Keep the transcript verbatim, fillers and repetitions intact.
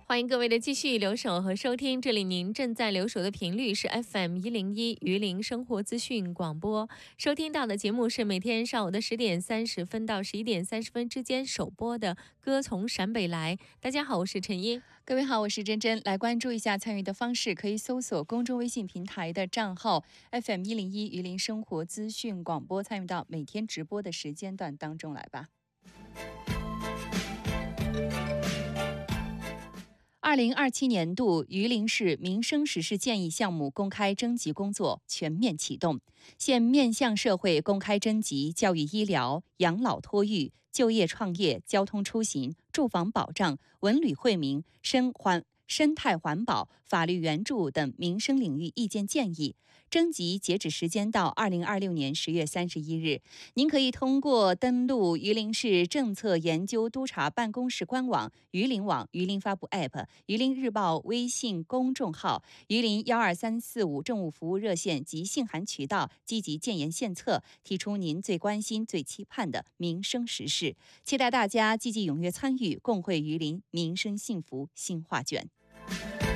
欢迎各位的继续留守和收听，这里您正在留守的频率是 F M 一零一榆林生活资讯广播，收听到的节目是每天上午的十点三十分到十一点三十分之间首播的《歌从陕北来》。大家好，我是陈英。 各位好，我是珍珍。来关注一下参与的方式，可以搜索公众微信平台的账号 F M 一零一榆林生活资讯广播，参与到每天直播的时间段当中来吧。二零二七年度榆林市民生实事建议项目公开征集工作全面启动，现面向社会公开征集教育医疗、养老托育、就业创业、交通出行、住房保障、文旅惠民、生环生态环保、法律援助等民生领域意见建议。征集截止时间到二零二六年十月三十一日。您可以通过登录榆林市政策研究督察办公室官网、榆林网、榆林发布 App、榆林日报微信公众号、榆林幺二三四五政务服务热线及信函渠道，积极建言献策，提出您最关心、最期盼的民生时事。期待大家积极踊跃参与，共绘榆林民生幸福新画卷。